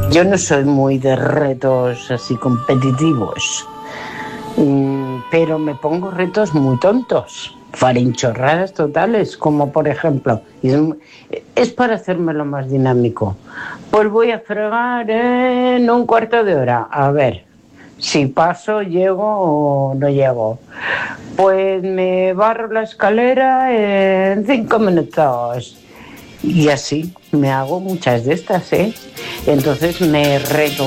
Yo no soy muy de retos así competitivos, pero me pongo retos muy tontos, farinchorradas totales, como por ejemplo, es para hacérmelo más dinámico. Pues voy a fregar en un cuarto de hora, a ver si paso, llego o no llego. Pues me barro la escalera en 5 minutos. Y así me hago muchas de estas, ¿eh? Entonces me reto